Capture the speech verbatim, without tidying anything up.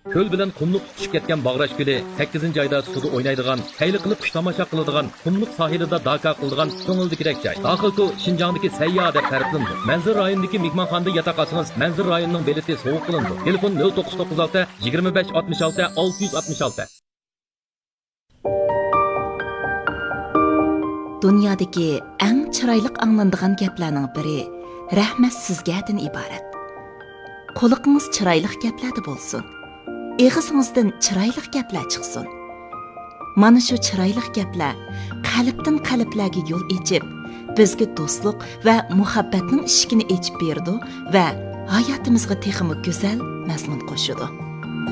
Ko'l bilan qumliq tutishib ketgan Bag'rash ko'li sakkizinchi oyda suvda o'ynaydigan, qayli qilib xush tomosha qiladigan, qumliq sohilida daka qiladigan ko'ngildikidek joy. Daxilku Shinjongdagi sayyo deb ta'riflandi. Manzil rayonidagi mehmonxonada yotoq olsangiz, manzil rayonining beleti sovuq qilindi. Telefon nol to'qqiz to'qqiz olti yigirma besh oltmish olti olti yuz oltmish olti. Dunyodagi eng chiroyli anglanadigan gaplarning biri rahmat sizgadan iborat. Quliqingiz chiroyli gaplarda bo'lsin. Eg'izingizdan chiroyli gaplar chiqsin. Mana shu chiroyli gaplar qalbdan qalblarga yo'l ochib, bizga do'stlik va muhabbatning eshigini ochib berdi va hayotimizga texmi go'zal mazmun qo'shadi.